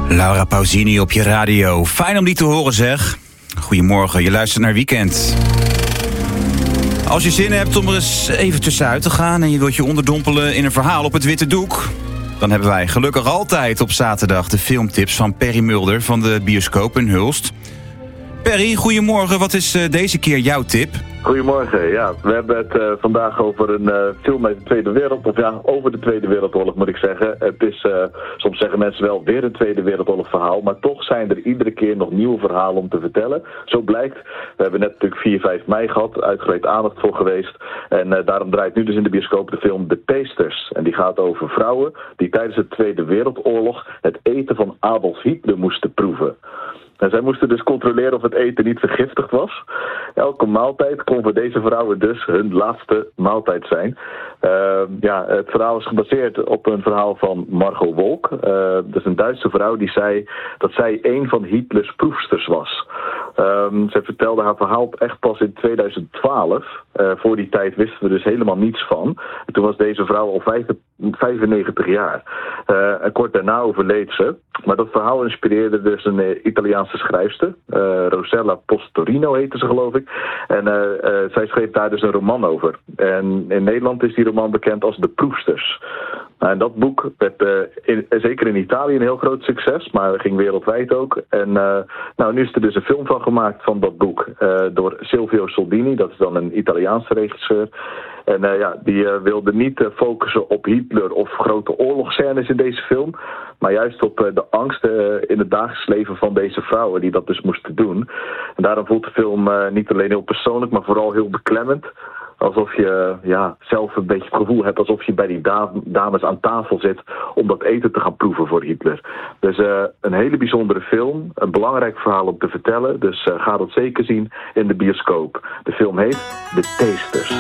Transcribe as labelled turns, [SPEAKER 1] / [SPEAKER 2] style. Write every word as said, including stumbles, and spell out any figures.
[SPEAKER 1] Laura Pausini op je radio. Fijn om die te horen, zeg. Goedemorgen, je luistert naar Weekend. Als je zin hebt om er eens even tussenuit te gaan en je wilt je onderdompelen in een verhaal op het witte doek, dan hebben wij gelukkig altijd op zaterdag de filmtips van Perry Mulder van de bioscoop in Hulst. Perry, goedemorgen. Wat is uh, deze keer jouw tip?
[SPEAKER 2] Goedemorgen, ja. We hebben het uh, vandaag over een uh, film uit de Tweede Wereldoorlog. Of ja, over de Tweede Wereldoorlog moet ik zeggen. Het is, uh, soms zeggen mensen wel, weer een Tweede Wereldoorlog verhaal. Maar toch zijn er iedere keer nog nieuwe verhalen om te vertellen. Zo blijkt. We hebben net natuurlijk vier vijf mei gehad. Uitgebreid aandacht voor geweest. En uh, daarom draait nu dus in de bioscoop de film The Tasters. En die gaat over vrouwen die tijdens de Tweede Wereldoorlog het eten van Adolf Hitler moesten proeven. En zij moesten dus controleren of het eten niet vergiftigd was. Elke maaltijd kon voor deze vrouwen dus hun laatste maaltijd zijn. Uh, ja, het verhaal is gebaseerd op een verhaal van Margot Wolk. Uh, dat is een Duitse vrouw die zei dat zij een van Hitlers proefsters was. Um, zij vertelde haar verhaal echt pas in tweeduizend twaalf. Uh, voor die tijd wisten we dus helemaal niets van. En toen was deze vrouw al vijfennegentig jaar. Uh, en kort daarna overleed ze. Maar dat verhaal inspireerde dus een uh, Italiaanse schrijfster. Uh, Rosella Postorino heette ze, geloof ik. En uh, uh, zij schreef daar dus een roman over. En in Nederland is die roman bekend als De Proefsters. En dat boek werd uh, in, zeker in Italië een heel groot succes, maar ging wereldwijd ook. En uh, nou, nu is er dus een film van gemaakt van dat boek uh, door Silvio Soldini, dat is dan een Italiaanse regisseur. En uh, ja, die uh, wilde niet uh, focussen op Hitler of grote oorlogsscènes in deze film, maar juist op uh, de angst uh, in het dagelijks leven van deze vrouwen die dat dus moesten doen. En daarom voelt de film uh, niet alleen heel persoonlijk, maar vooral heel beklemmend. Alsof je ja, zelf een beetje het gevoel hebt alsof je bij die da- dames aan tafel zit om dat eten te gaan proeven voor Hitler. Dus uh, een hele bijzondere film, een belangrijk verhaal om te vertellen. Dus uh, ga dat zeker zien in de bioscoop. De film heet The Tasters.